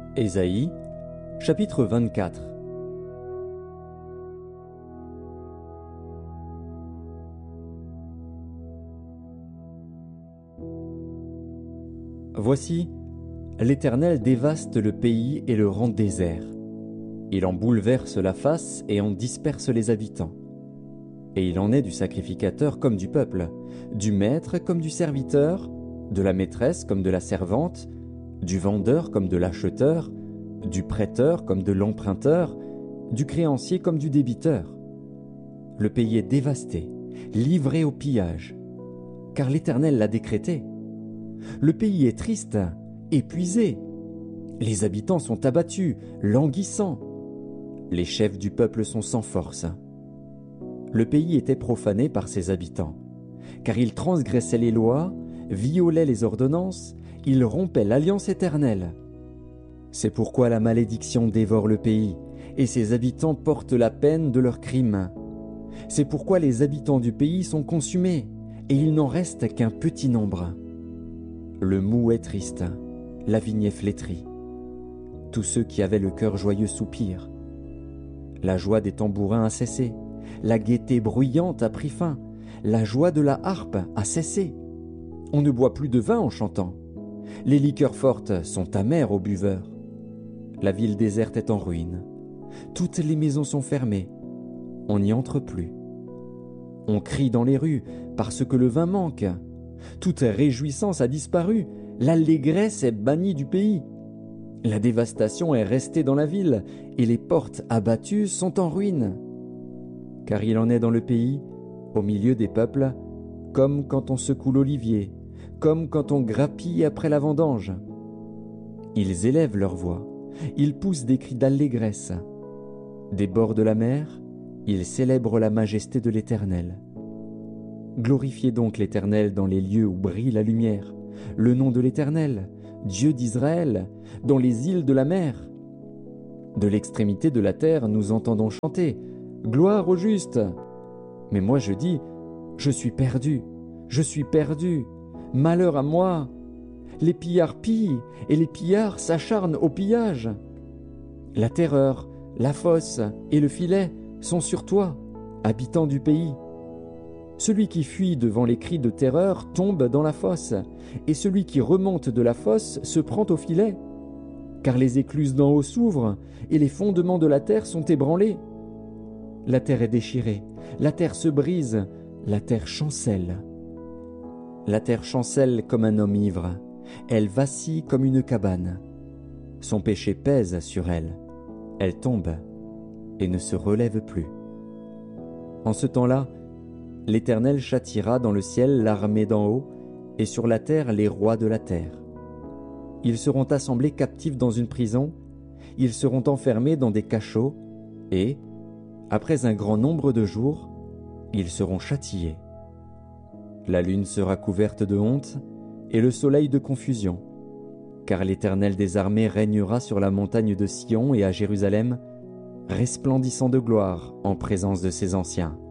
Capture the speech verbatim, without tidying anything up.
Ésaïe, chapitre vingt-quatre. Voici, l'Éternel dévaste le pays et le rend désert. Il en bouleverse la face et en disperse les habitants. Et il en est du sacrificateur comme du peuple, du maître comme du serviteur, de la maîtresse comme de la servante, du vendeur comme de l'acheteur, du prêteur comme de l'emprunteur, du créancier comme du débiteur. Le pays est dévasté, livré au pillage, car l'Éternel l'a décrété. Le pays est triste, épuisé. Les habitants sont abattus, languissants. Les chefs du peuple sont sans force. Le pays était profané par ses habitants, car ils transgressaient les lois, violaient les ordonnances, ils rompaient l'alliance éternelle. C'est pourquoi la malédiction dévore le pays, et ses habitants portent la peine de leurs crimes. C'est pourquoi les habitants du pays sont consumés, et il n'en reste qu'un petit nombre. Le moût est triste, la vigne est flétrie. Tous ceux qui avaient le cœur joyeux soupirent. La joie des tambourins a cessé, la gaieté bruyante a pris fin, la joie de la harpe a cessé. On ne boit plus de vin en chantant. Les liqueurs fortes sont amères aux buveurs. La ville déserte est en ruine. Toutes les maisons sont fermées. On n'y entre plus. On crie dans les rues parce que le vin manque. Toute réjouissance a disparu. L'allégresse est bannie du pays. La dévastation est restée dans la ville et les portes abattues sont en ruine. Car il en est dans le pays, au milieu des peuples, comme quand on secoue l'olivier, comme quand on grappille après la vendange. Ils élèvent leur voix, ils poussent des cris d'allégresse. Des bords de la mer, ils célèbrent la majesté de l'Éternel. Glorifiez donc l'Éternel dans les lieux où brille la lumière, le nom de l'Éternel, Dieu d'Israël, dans les îles de la mer. De l'extrémité de la terre, nous entendons chanter « Gloire au juste !» Mais moi je dis « Je suis perdu, je suis perdu, malheur à moi !» Les pillards pillent et les pillards s'acharnent au pillage. La terreur, la fosse et le filet sont sur toi, habitant du pays. Celui qui fuit devant les cris de terreur tombe dans la fosse, et celui qui remonte de la fosse se prend au filet. Car les écluses d'en haut s'ouvrent, et les fondements de la terre sont ébranlés. La terre est déchirée, la terre se brise, la terre chancelle. La terre chancelle comme un homme ivre, elle vacille comme une cabane. Son péché pèse sur elle, elle tombe et ne se relève plus. En ce temps-là, l'Éternel châtiera dans le ciel l'armée d'en haut, et sur la terre les rois de la terre. Ils seront assemblés captifs dans une prison, ils seront enfermés dans des cachots, et, après un grand nombre de jours, ils seront châtiés. La lune sera couverte de honte, et le soleil de confusion, car l'Éternel des armées régnera sur la montagne de Sion et à Jérusalem, resplendissant de gloire en présence de ses anciens.